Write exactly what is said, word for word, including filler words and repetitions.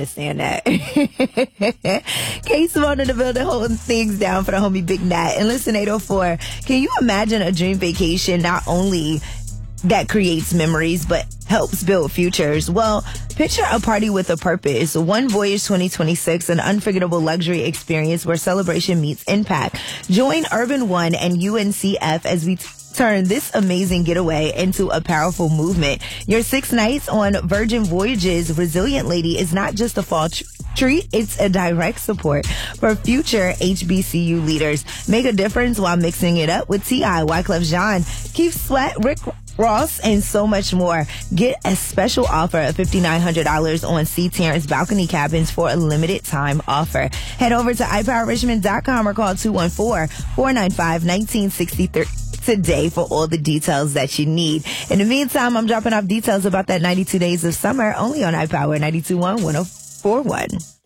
understand that. K-Simone in the building holding things down for the homie Big Nat. And listen, eight oh four, can you imagine a dream vacation not only that creates memories, but helps build futures? Well, picture a party with a purpose. One Voyage twenty twenty-six, an unforgettable luxury experience where celebration meets impact. Join Urban One and U N C F as we t- turn this amazing getaway into a powerful movement. Your six nights on Virgin Voyages Resilient Lady is not just a fall tr- treat, it's a direct support for future H B C U leaders. Make a difference while mixing it up with T I, Wyclef Jean, Keith Sweat, Rick Ross, and so much more. Get a special offer of five thousand nine hundred dollars on C. Terrence Balcony Cabins for a limited time offer. Head over to i power richmond dot com or call two one four, four nine five, one nine six three today for all the details that you need. In the meantime, I'm dropping off details about that ninety-two days of summer only on iPower ninety-two point one, ten forty-one.